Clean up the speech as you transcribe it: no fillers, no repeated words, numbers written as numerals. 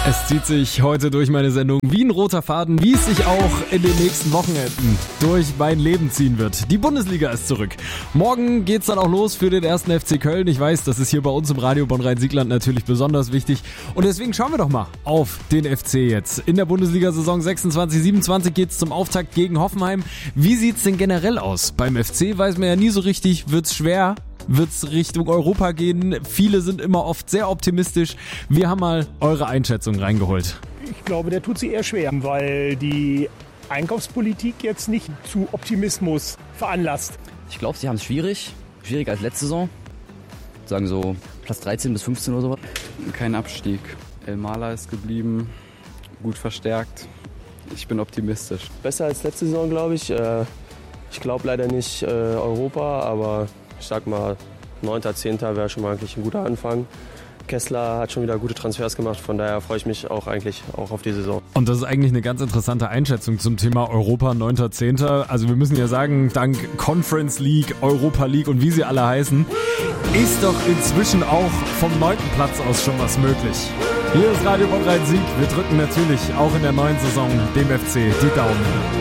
Es zieht sich heute durch meine Sendung wie ein roter Faden, wie es sich auch in den nächsten Wochenenden durch mein Leben ziehen wird. Die Bundesliga ist zurück. Morgen geht's dann auch los für den 1. FC Köln. Ich weiß, das ist hier bei uns im Radio Bonn-Rhein-Siegland natürlich besonders wichtig. Und deswegen schauen wir doch mal auf den FC jetzt. In der Bundesliga-Saison 26/27 geht's zum Auftakt gegen Hoffenheim. Wie sieht's denn generell aus? Beim FC weiß man ja nie so richtig, wird's schwer? Wird's Richtung Europa gehen? Viele sind immer oft sehr optimistisch. Wir haben mal eure Einschätzung reingeholt. Ich glaube, der tut sie eher schwer, weil die Einkaufspolitik jetzt nicht zu Optimismus veranlasst. Ich glaube, sie haben es schwierig. Schwieriger als letzte Saison. Sagen so Platz 13 bis 15 oder so. Kein Abstieg. El Mala ist geblieben. Gut verstärkt. Ich bin optimistisch. Besser als letzte Saison, glaube ich. Ich glaube leider nicht Europa, aber ich sag mal, 9., 10. wäre schon mal eigentlich ein guter Anfang. Kessler hat schon wieder gute Transfers gemacht, von daher freue ich mich auch eigentlich auch auf die Saison. Und das ist eigentlich eine ganz interessante Einschätzung zum Thema Europa 9., 10. Also wir müssen ja sagen, dank Conference League, Europa League und wie sie alle heißen, ist doch inzwischen auch vom 9. Platz aus schon was möglich. Hier ist Radio Bonn-Rhein-Sieg. Wir drücken natürlich auch in der neuen Saison dem FC die Daumen.